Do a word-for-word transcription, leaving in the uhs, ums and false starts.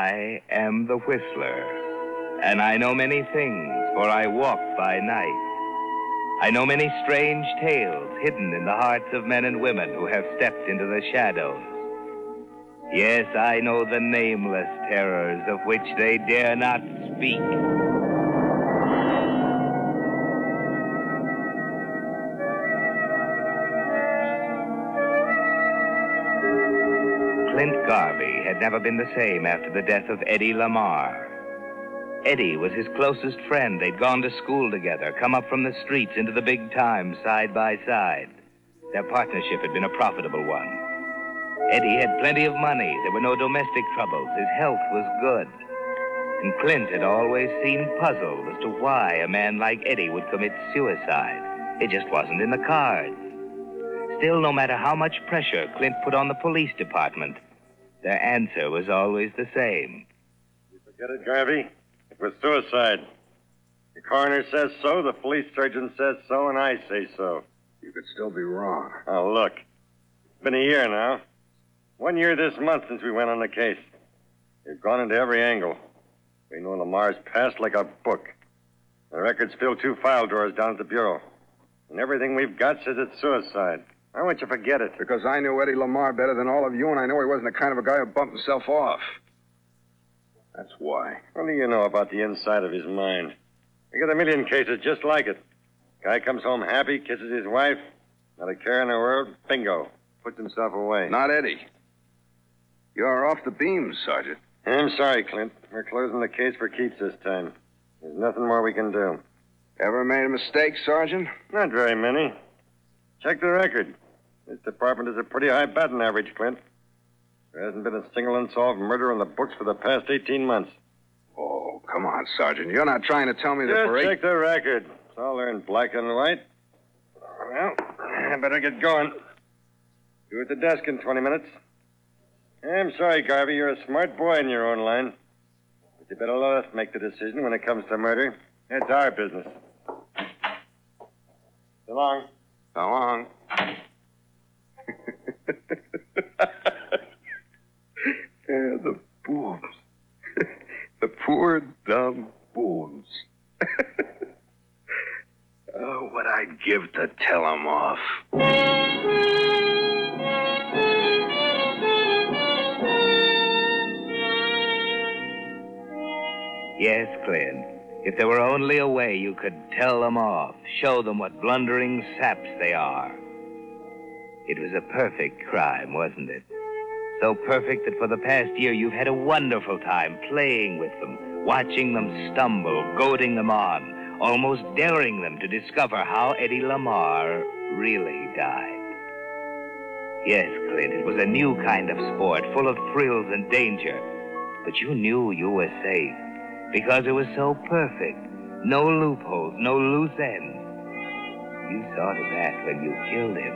I am the Whistler, and I know many things, for I walk by night. I know many strange tales hidden in the hearts of men and women who have stepped into the shadows. Yes, I know the nameless terrors of which they dare not speak. Clint Garvey had never been the same after the death of Eddie Lamar. Eddie was his closest friend. They'd gone to school together, come up from the streets into the big time side by side. Their partnership had been a profitable one. Eddie had plenty of money. There were no domestic troubles. His health was good. And Clint had always seemed puzzled as to why a man like Eddie would commit suicide. It just wasn't in the cards. Still, no matter how much pressure Clint put on the police department, their answer was always the same. You forget it, Garvey? It was suicide. The coroner says so, the police surgeon says so, and I say so. You could still be wrong. Oh, look. It's been a year now. One year this month since we went on the case. We've gone into every angle. We know Lamar's past like a book. The records fill two file drawers down at the bureau. And everything we've got says it's suicide. Why won't you forget it? Because I knew Eddie Lamar better than all of you, and I know he wasn't the kind of a guy who bumped himself off. That's why. What do you know about the inside of his mind? We got a million cases just like it. Guy comes home happy, kisses his wife, not a care in the world, bingo, puts himself away. Not Eddie. You're off the beam, Sergeant. I'm sorry, Clint. We're closing the case for keeps this time. There's nothing more we can do. Ever made a mistake, Sergeant? Not very many. Check the record. This department is a pretty high batting average, Clint. There hasn't been a single unsolved murder in the books for the past eighteen months. Oh, come on, Sergeant. You're not trying to tell me that Just for eight... check the record. It's all there in black and white. Well, I better get going. You at the desk in twenty minutes. I'm sorry, Garvey. You're a smart boy in your own line. But you better let us make the decision when it comes to murder. It's our business. So long. So long. Yeah, the booms. The poor, dumb booms. Oh, what I'd give to tell them off. Yes, Clint. If there were only a way you could tell them off, show them what blundering saps they are. It was a perfect crime, wasn't it? So perfect that for the past year you've had a wonderful time playing with them, watching them stumble, goading them on, almost daring them to discover how Eddie Lamar really died. Yes, Clint, it was a new kind of sport, full of thrills and danger. But you knew you were safe, because it was so perfect. No loopholes, no loose ends. You saw to that when you killed him.